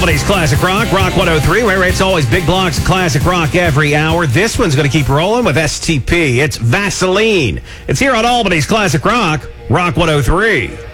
Albany's Classic Rock, Rock 103, where it's always big blocks of classic rock every hour. This one's going to keep rolling with STP. It's Vaseline. It's here on Albany's Classic Rock, Rock 103.